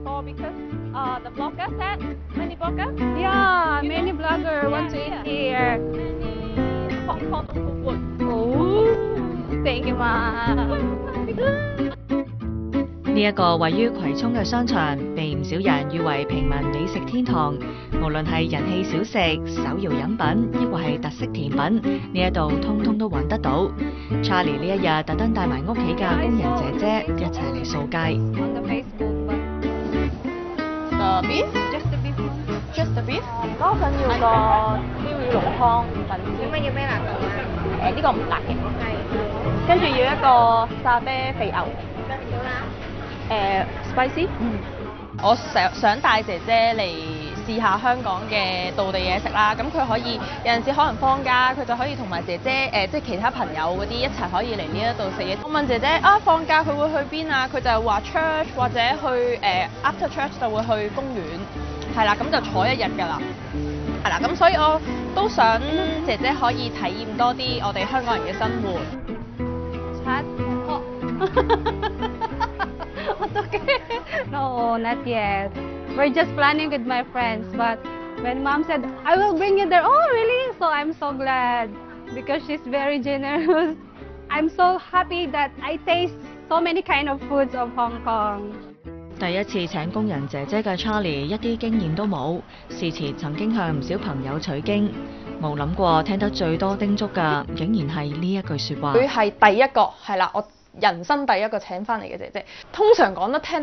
before because the blogger said many blogger. Yeah, You many know? blogger want to Yeah, eat here. Many Hong Kong food. Oh, thank you, Ma. 呢一個位於葵涌嘅商場，被唔少人譽為平民美食天堂。無論係人氣小食、手搖飲品，抑或係特色甜品，呢一度通通都揾得到。Charlie 呢一日特登帶埋屋企嘅工人姐姐一齊嚟掃街。 On the Facebook, but The beef? just the beef one. Just the beef? 我想要個燒魚濃湯粉絲。 要咩辣度啊？ 呢個唔辣嘅。 係。 跟住要一個沙爹肥牛。 少啦。 spicy。我想帶姐姐嚟試下香港嘅道地嘢食啦。咁佢可以有陣時可能放假，佢就可以同埋姐姐即係其他朋友嗰啲一齊可以嚟呢一度食嘢。我問姐姐啊，放假佢會去邊啊？佢就話 church 或者去after church 就會去公園，係啦，咁就坐一日㗎啦。係啦，咁所以我都想姐姐可以體驗多啲我哋香港人嘅生活。 Chat? Okay. No, not yet. We're just planning with my friends, but when Mom said, I will bring you there, oh really? So I'm so glad because she's very generous. I'm so happy that I taste so many kind of foods of Hong Kong. 第一次請工人姐姐嘅 Charlie 一啲經驗都冇，事前曾經向唔少朋友取經，冇諗過聽得最多叮囑嘅，竟然係呢一句説話。 佢係第一個係啦，我人生第一個請翻嚟嘅姐姐，通常講得聽